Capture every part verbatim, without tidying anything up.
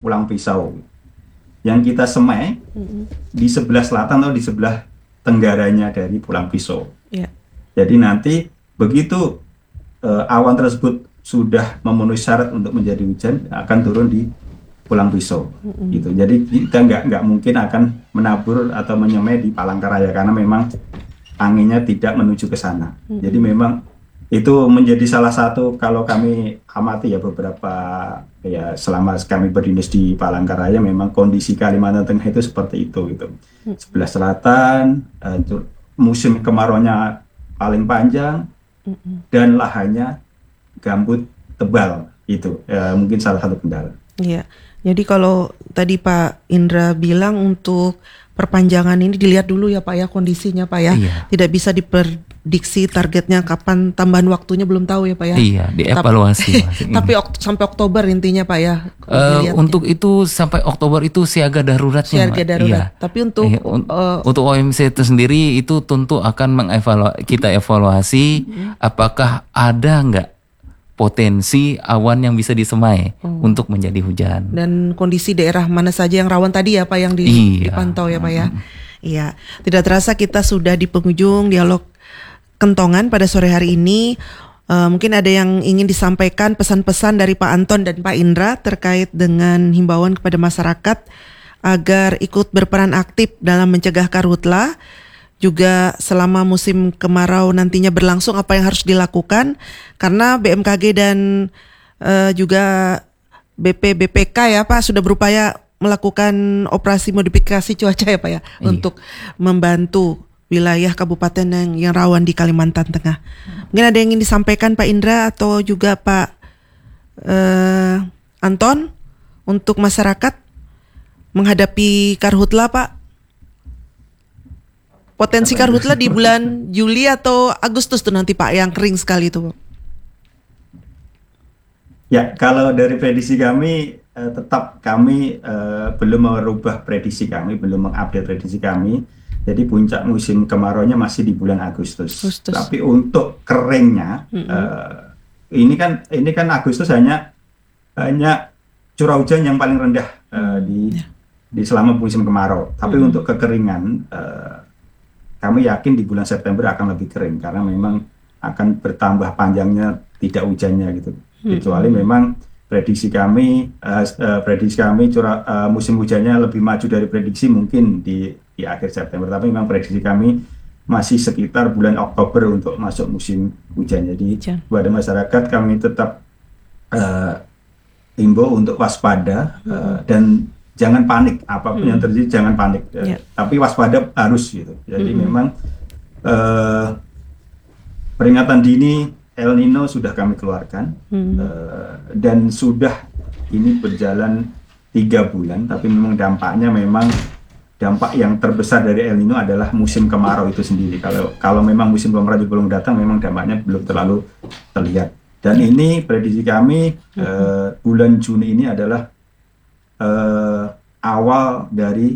Pulang Pisau. Yang kita semai mm-hmm. di sebelah selatan atau di sebelah tenggaranya dari Pulang Pisau. Yeah. Jadi nanti begitu uh, awan tersebut sudah memenuhi syarat untuk menjadi hujan, akan turun di Pulang Pisau. Mm-hmm. Gitu. Jadi kita nggak nggak mungkin akan menabur atau menyemai di Palangkaraya karena memang anginnya tidak menuju ke sana. Mm-hmm. Jadi memang itu menjadi salah satu, kalau kami amati ya beberapa ya selama kami berdinas di Palangkaraya, memang kondisi Kalimantan Tengah itu seperti itu gitu. Hmm. Sebelah selatan uh, musim kemaraunya paling panjang hmm. dan lahannya gambut tebal, itu uh, mungkin salah satu kendala. Iya. Jadi kalau tadi Pak Indra bilang untuk perpanjangan ini dilihat dulu ya Pak ya kondisinya Pak ya. Iya. Tidak bisa diprediksi targetnya kapan, tambahan waktunya belum tahu ya Pak ya. Iya, dievaluasi. Tapi, tapi ok, sampai Oktober intinya Pak ya. Uh, untuk itu sampai Oktober itu siaga daruratnya. Siaga darurat. Iya. Tapi untuk iya, un- uh, untuk O M C itu sendiri itu tentu akan mengevaluasi, kita evaluasi hmm. apakah ada nggak potensi awan yang bisa disemai hmm. untuk menjadi hujan. Dan kondisi daerah mana saja yang rawan tadi ya Pak yang di, iya. dipantau ya Pak ya. Hmm. Iya, tidak terasa kita sudah di penghujung dialog Kentongan pada sore hari ini. Uh, mungkin ada yang ingin disampaikan pesan-pesan dari Pak Anton dan Pak Indra terkait dengan himbauan kepada masyarakat agar ikut berperan aktif dalam mencegah karhutla. Juga selama musim kemarau nantinya berlangsung apa yang harus dilakukan, karena B M K G dan uh, juga B P B P K ya Pak sudah berupaya melakukan operasi modifikasi cuaca ya Pak ya, iya. untuk membantu wilayah kabupaten yang, yang rawan di Kalimantan Tengah. Mungkin ada yang ingin disampaikan Pak Indra atau juga Pak uh, Anton untuk masyarakat menghadapi karhutla Pak? Potensi karhutla di bulan Juli atau Agustus tuh nanti Pak yang kering sekali itu. Ya, kalau dari prediksi kami eh, tetap kami eh, belum merubah prediksi kami, belum mengupdate prediksi kami. Jadi puncak musim kemaraunya masih di bulan Agustus. Agustus. Tapi untuk keringnya mm-hmm. eh, ini kan ini kan Agustus hanya hanya curah hujan yang paling rendah eh, di yeah. di selama musim kemarau. Tapi mm-hmm. untuk kekeringan eh, kami yakin di bulan September akan lebih kering karena memang akan bertambah panjangnya tidak hujannya gitu. Hmm. Kecuali memang prediksi kami, uh, uh, prediksi kami curah uh, musim hujannya lebih maju dari prediksi mungkin di di akhir September. Tapi memang prediksi kami masih sekitar bulan Oktober untuk masuk musim hujan. Jadi Hujan. Kepada masyarakat kami tetap uh, himbau untuk waspada hmm. uh, dan jangan panik, apapun hmm. yang terjadi jangan panik, yeah. tapi waspada harus gitu. Jadi hmm. memang uh, peringatan dini El Nino sudah kami keluarkan hmm. uh, dan sudah ini berjalan tiga bulan, tapi memang dampaknya memang dampak yang terbesar dari El Nino adalah musim kemarau itu sendiri. Kalau kalau memang musim kemarau belum datang, memang dampaknya belum terlalu terlihat. Dan ini prediksi kami hmm. uh, bulan Juni ini adalah Uh, awal dari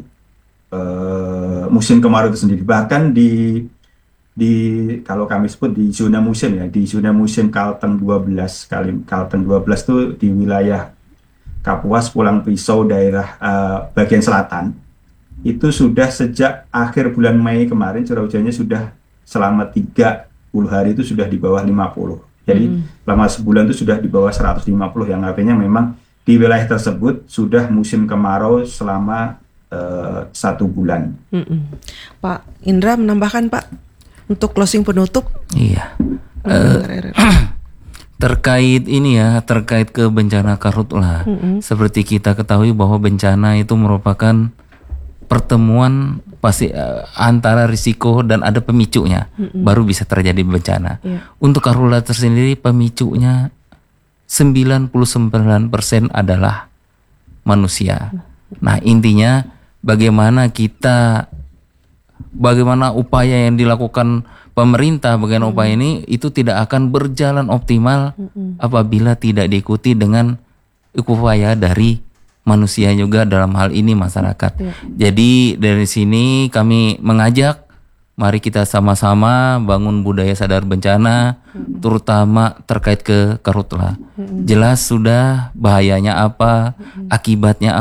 uh, musim kemarau itu sendiri. Bahkan di di kalau kami sebut di zona musim ya, di zona musim Kalteng dua belas kali Kalteng dua belas itu di wilayah Kapuas, Pulang Pisau, daerah uh, bagian selatan itu sudah sejak akhir bulan Mei kemarin curah hujannya sudah selama tiga puluh hari itu sudah di bawah lima puluh. Jadi hmm. selama sebulan itu sudah di bawah seratus lima puluh, yang artinya memang di wilayah tersebut sudah musim kemarau selama uh, satu bulan. Mm-mm. Pak Indra menambahkan Pak untuk closing penutup. Iya. Uh, terkait ini ya, terkait ke bencana karhutla. Mm-mm. Seperti kita ketahui bahwa bencana itu merupakan pertemuan pasti uh, antara risiko dan ada pemicunya, Mm-mm. baru bisa terjadi bencana. Yeah. Untuk karhutla tersendiri pemicunya sembilan puluh sembilan persen adalah manusia. Nah, intinya bagaimana kita, bagaimana upaya yang dilakukan pemerintah, bagaimana hmm. upaya ini itu tidak akan berjalan optimal hmm. apabila tidak diikuti dengan upaya dari manusia juga dalam hal ini masyarakat. Ya. Jadi dari sini kami mengajak, mari kita sama-sama bangun budaya sadar bencana, hmm. terutama terkait ke karhutla. Hmm. Jelas sudah bahayanya apa, hmm. akibatnya